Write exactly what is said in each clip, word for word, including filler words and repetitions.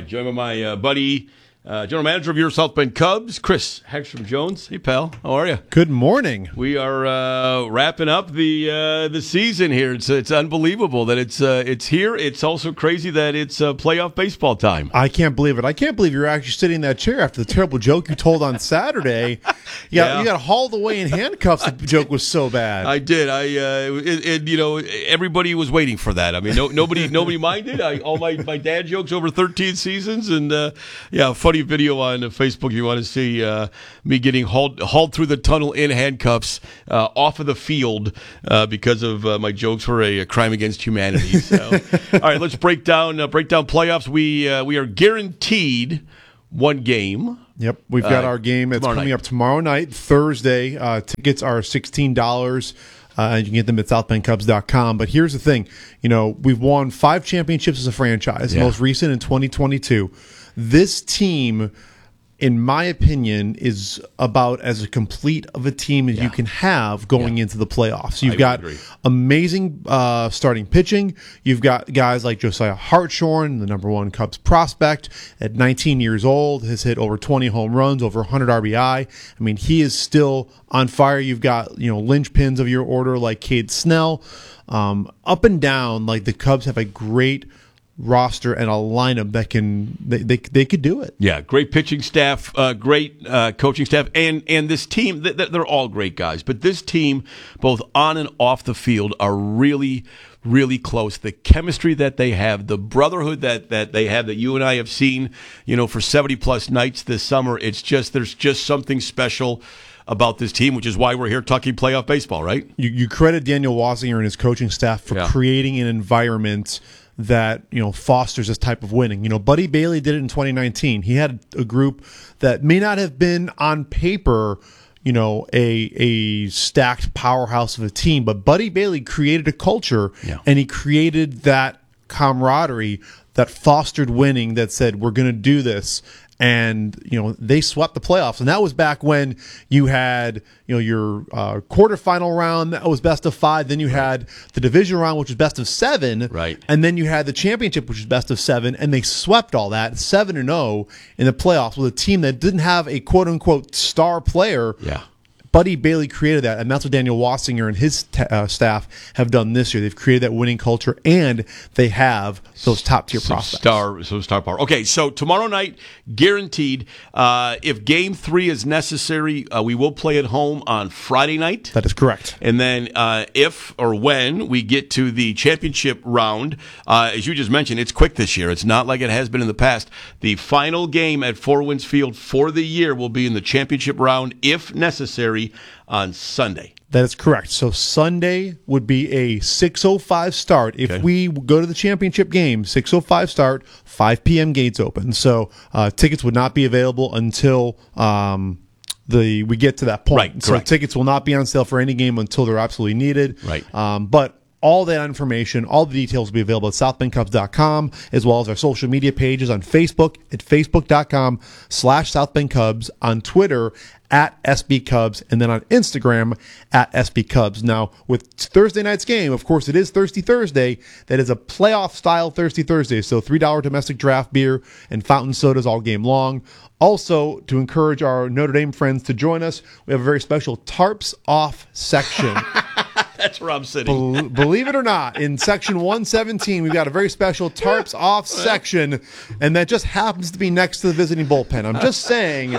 right, joined by my uh, buddy, uh, general manager of your South Bend Cubs, Chris Hagstrom Jones. Hey, pal, how are you? Good morning. We are uh, wrapping up the uh, the season here. It's it's unbelievable that it's uh, it's here. It's also crazy that it's uh, playoff baseball time. I can't believe it. I can't believe you're actually sitting in that chair after the terrible joke you told on Saturday. You got, Yeah. you got hauled away in handcuffs. The joke was so bad. I did. I uh, it, it, you know, everybody was waiting for that. I mean, no, nobody nobody minded. I, all my, my dad jokes over thirteen seasons, and uh, yeah, funny video on Facebook. If you want to see uh, me getting hauled hauled through the tunnel in handcuffs uh, off of the field uh, because of uh, my jokes for a, a crime against humanity. So, all right, let's break down uh, break down playoffs. We uh, we are guaranteed one game. Yep, we've got Uh, our game that's tomorrow coming night. up tomorrow night, Thursday. Uh, tickets are sixteen dollars. Uh, you can get them at south bend cubs dot com. But here's the thing. You know, we've won five championships as a franchise, Yeah. most recent in twenty twenty-two. This team, in my opinion, is about as complete of a team as Yeah. you can have going Yeah. into the playoffs. You've I got agree. amazing uh, starting pitching. You've got guys like Josiah Hartshorn, the number one Cubs prospect, at nineteen years old, has hit over twenty home runs, over one hundred R B I. I mean, he is still on fire. You've got, you know, linchpins of your order like Cade Snell. Um, up and down, like the Cubs have a great roster and a lineup that can they they, they could do it. Yeah, great pitching staff, uh, great uh, coaching staff, and and this team, th- th- they're all great guys. But this team, both on and off the field, are really, really close. The chemistry that they have, the brotherhood that, that they have, that you and I have seen, you know, for seventy plus nights this summer, it's just, there's just something special about this team, which is why we're here talking playoff baseball, right? You, you credit Daniel Wasinger and his coaching staff for Yeah. creating an environment that, you know, fosters this type of winning. You know, Buddy Bailey did it in twenty nineteen. He had a group that may not have been on paper, you know, a a stacked powerhouse of a team, but Buddy Bailey created a culture, Yeah. and he created that camaraderie that fostered winning, that said, we're going to do this. And, you know, they swept the playoffs. And that was back when you had, you know, your uh, quarterfinal round that was best of five. Then you had the division round, which was best of seven. Right. And then you had the championship, which was best of seven. And they swept all that, seven and oh in the playoffs with a team that didn't have a quote-unquote star player. Yeah. Buddy Bailey created that, and that's what Daniel Wasinger and his t- uh, staff have done this year. They've created that winning culture, and they have those top-tier Some prospects. star, some star power. Okay, so tomorrow night, guaranteed. Uh, if Game Three is necessary, uh, we will play at home on Friday night. That is correct. And then uh, if or when we get to the championship round, uh, as you just mentioned, it's quick this year. It's not like it has been in the past. The final game at Four Winds Field for the year will be in the championship round, if necessary, on Sunday. That is correct. So Sunday would be a six oh five start. If Okay. we go to the championship game, six oh five start, five p.m. gates open. So uh, tickets would not be available until um, the we get to that point. Right, so correct. tickets will not be on sale for any game until they're absolutely needed. Right. Um, but all that information, all the details will be available at south bend cubs dot com, as well as our social media pages on Facebook at facebook dot com slash southbendcubs, on Twitter at S B Cubs, and then on Instagram at S B Cubs. Now, with Thursday night's game, of course, it is Thirsty Thursday. That is a playoff-style Thirsty Thursday, so three dollars domestic draft beer and fountain sodas all game long. Also, to encourage our Notre Dame friends to join us, we have a very special Tarps Off section. That's where I'm sitting. Bel- Believe it or not, in section one seventeen, we've got a very special Tarps Off section, and that just happens to be next to the visiting bullpen. I'm just saying,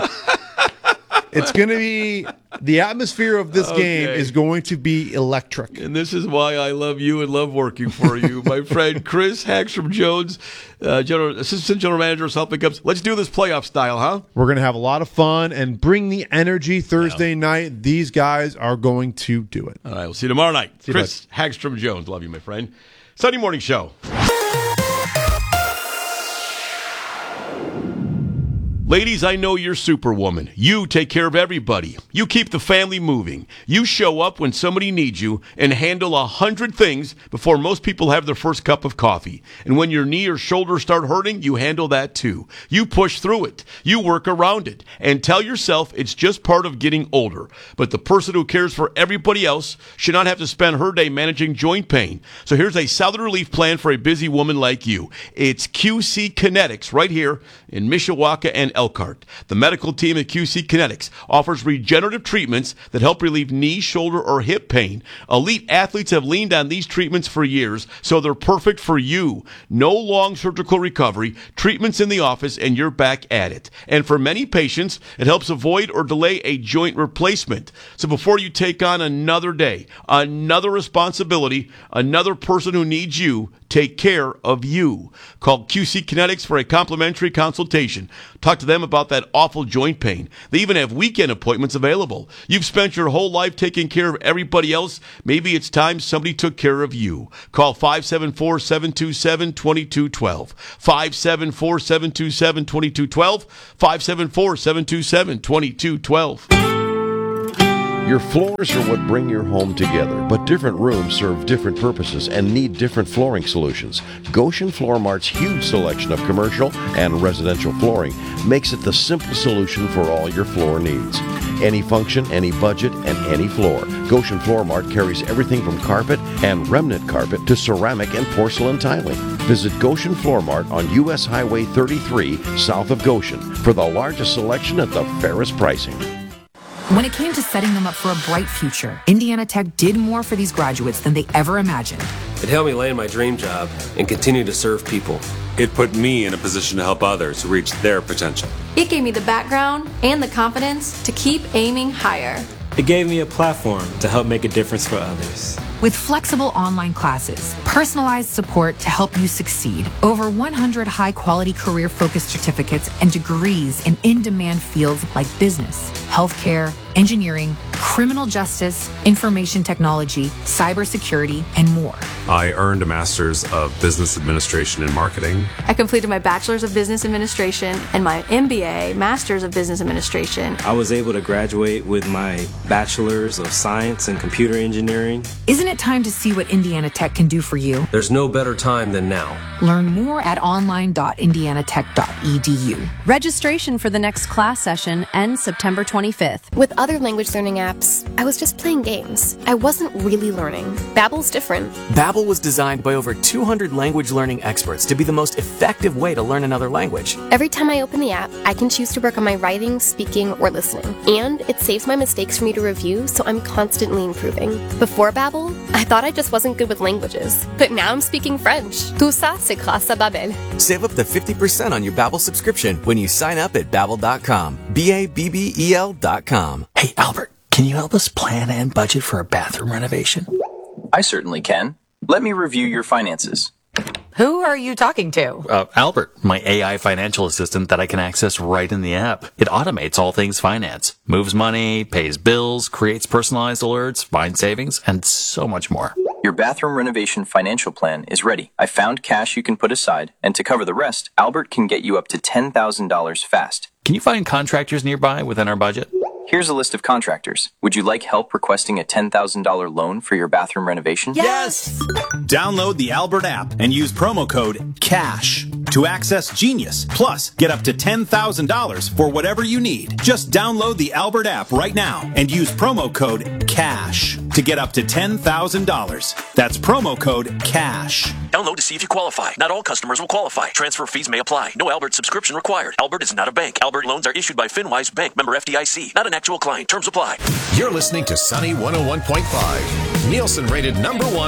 it's going to be, the atmosphere of this game Okay. is going to be electric. And this is why I love you and love working for you, my friend Chris Hagstrom Jones, uh, general, assistant general manager of South Bend Cubs. Let's do this playoff style, huh? We're going to have a lot of fun and bring the energy Thursday night. These guys are going to do it. All right, we'll see you tomorrow night. you, Chris Hagstrom Jones, love you, my friend. Sunday morning show. Ladies, I know you're superwoman. You take care of everybody. You keep the family moving. You show up when somebody needs you and handle a hundred things before most people have their first cup of coffee. And when your knee or shoulder start hurting, you handle that too. You push through it. You work around it. And tell yourself it's just part of getting older. But the person who cares for everybody else should not have to spend her day managing joint pain. So here's a Southern Relief plan for a busy woman like you. It's Q C Kinetics right here in Mishawaka and Elkhart. The medical team at Q C Kinetics offers regenerative treatments that help relieve knee, shoulder, or hip pain. Elite athletes have leaned on these treatments for years, so they're perfect for you. No long surgical recovery, treatments in the office, and you're back at it. And for many patients, it helps avoid or delay a joint replacement. So before you take on another day, another responsibility, another person who needs you, take care of you. Call Q C Kinetics for a complimentary consultation. Talk to them about that awful joint pain. They even have weekend appointments available. You've spent your whole life taking care of everybody else. Maybe it's time somebody took care of you. Call five seven four, seven two seven, two two one two. five seven four, seven two seven, two two one two. five seven four, seven two seven, two two one two. Your floors are what bring your home together, but different rooms serve different purposes and need different flooring solutions. Goshen Floor Mart's huge selection of commercial and residential flooring makes it the simple solution for all your floor needs. Any function, any budget, and any floor. Goshen Floor Mart carries everything from carpet and remnant carpet to ceramic and porcelain tiling. Visit Goshen Floor Mart on U S Highway thirty-three, south of Goshen, for the largest selection at the fairest pricing. When it came to setting them up for a bright future, Indiana Tech did more for these graduates than they ever imagined. It helped me land my dream job and continue to serve people. It put me in a position to help others reach their potential. It gave me the background and the confidence to keep aiming higher. It gave me a platform to help make a difference for others. With flexible online classes, personalized support to help you succeed, over one hundred high-quality career-focused certificates, and degrees in in-demand fields like business, healthcare, engineering, criminal justice, information technology, cybersecurity, and more. I earned a master's of business administration and marketing. I completed my bachelor's of business administration and my M B A, master's of business administration. I was able to graduate with my bachelor's of science and computer engineering. Isn't it time to see what Indiana Tech can do for you? There's no better time than now. Learn more at online dot indiana tech dot e d u. Registration for the next class session ends September twenty-fifth. With other language learning apps, I was just playing games. I wasn't really learning. Babbel's different. Babbel was designed by over two hundred language learning experts to be the most effective way to learn another language. Every time I open the app, I can choose to work on my writing, speaking, or listening. And it saves my mistakes for me to review, so I'm constantly improving. Before Babbel, I thought I just wasn't good with languages. But now I'm speaking French. Tout ça, c'est grâce à Babbel. Save up to fifty percent on your Babbel subscription when you sign up at babbel dot com. B A B B E L dot com. Hey, Albert, can you help us plan and budget for a bathroom renovation? I certainly can. Let me review your finances. Who are you talking to? Uh, Albert, my A I financial assistant that I can access right in the app. It automates all things finance, moves money, pays bills, creates personalized alerts, finds savings, and so much more. Your bathroom renovation financial plan is ready. I found cash you can put aside, and to cover the rest, Albert can get you up to ten thousand dollars fast. Can you find contractors nearby within our budget? Here's a list of contractors. Would you like help requesting a ten thousand dollars loan for your bathroom renovation? Yes! Download the Albert app and use promo code CASH to access Genius. Plus, get up to ten thousand dollars for whatever you need. Just download the Albert app right now and use promo code CASH to get up to ten thousand dollars. That's promo code CASH. Download to see if you qualify. Not all customers will qualify. Transfer fees may apply. No Albert subscription required. Albert is not a bank. Albert loans are issued by FinWise Bank, member F D I C. Not an actual client. Terms apply. You're listening to Sunny one oh one point five. Nielsen rated number one